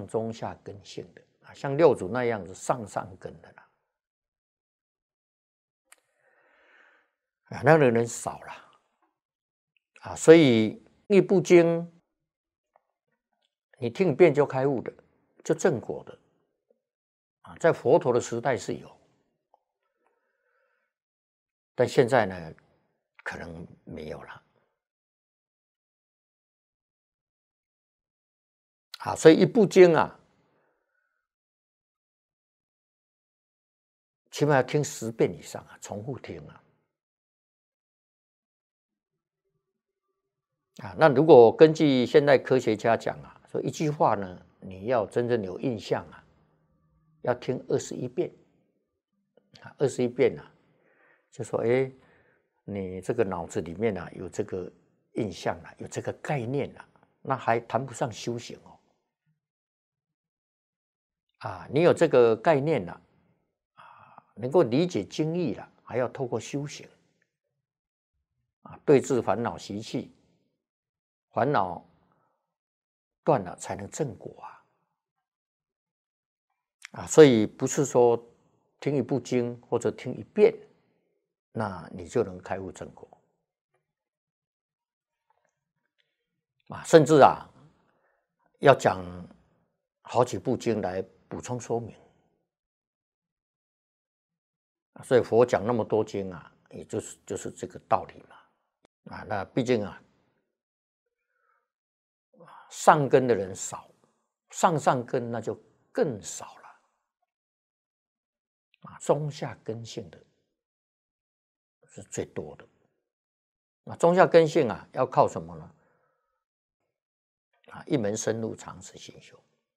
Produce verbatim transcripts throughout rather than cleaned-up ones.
上中下根性的啊，像六祖那样子上上根的啦，啊，那样的人少了啊，所以一部经你听一遍就开悟的，就正果的啊，在佛陀的时代是有，但现在呢，可能没有了。啊，所以一部经啊，起码要听十遍以上啊，重复听啊。啊，那如果根据现代科学家讲啊，说一句话呢，你要真正有印象啊，要听二十一遍。啊，二十一遍啊，就说哎，你这个脑子里面啊有这个印象啊，有这个概念啊，那还谈不上修行哦。啊，你有这个概念了，啊，能够理解经义了，还要透过修行，啊，对治烦恼习气，烦恼断了才能正果啊，啊，所以不是说听一部经或者听一遍，那你就能开悟正果，啊，甚至啊，要讲好几部经来补充说明。所以佛讲那么多经啊，也就是就是这个道理嘛，啊，那毕竟啊，上根的人少，上上根那就更少了，啊，中下根性的是最多的，啊，中下根性啊，要靠什么呢？啊，一门深入，长时行修。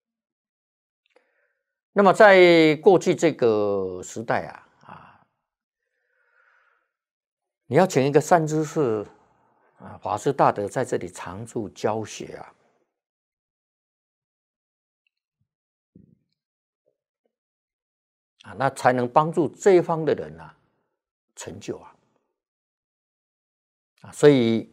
那么在过去这个时代啊，啊，你要请一个善知识啊，法师大德在这里常驻教学啊，啊，那才能帮助这一方的人啊成就啊，啊，所以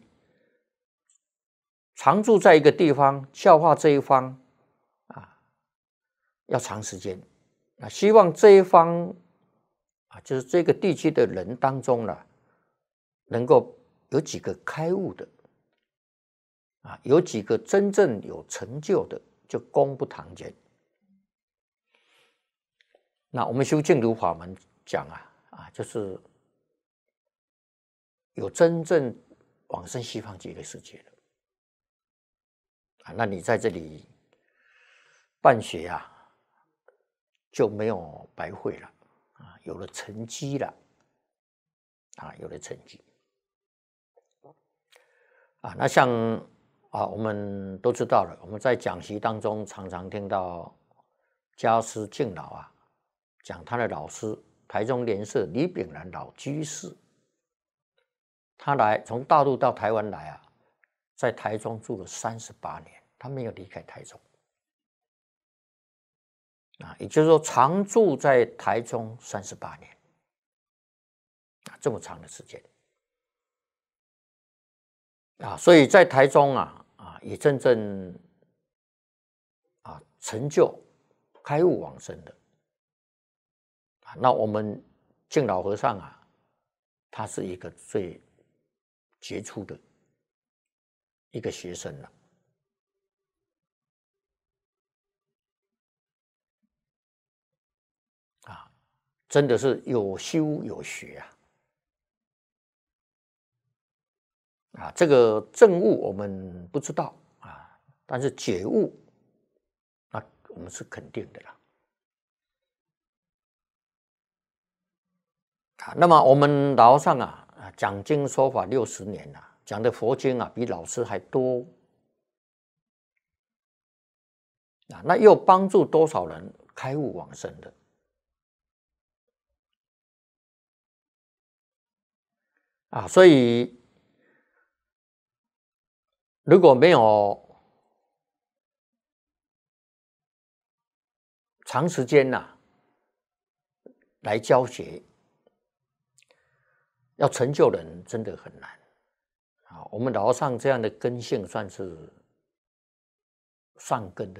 常住在一个地方教化这一方啊，要长时间啊，希望这一方啊，就是这个地区的人当中呢，能够有几个开悟的啊，有几个真正有成就的，就功不唐捐。那我们修净土法门讲啊，啊，就是有真正往生西方极乐世界的啊，那你在这里办学啊，就没有白费了啊，有了成绩了啊，有了成绩啊。那像啊，我们都知道了，我们在讲习当中常常听到家师敬老啊讲他的老师台中莲社李炳南老居士，他来从大陆到台湾来啊，在台中住了三十八年，他没有离开台中啊，也就是说常住在台中三十八年啊，这么长的时间啊，所以在台中啊啊，也真正啊成就开悟往生的啊。那我们敬老和尚啊，他是一个最杰出的一个学生了啊，真的是有修有学啊。啊，这个证悟我们不知道啊，但是觉悟，那我们是肯定的啦。啊，那么我们老和尚啊，啊讲经说法六十年了、啊，讲的佛经啊比老师还多啊，那又帮助多少人开悟往生的啊？所以如果没有长时间呐、啊、来教学，要成就人真的很难啊。我们老和尚这样的根性算是上根的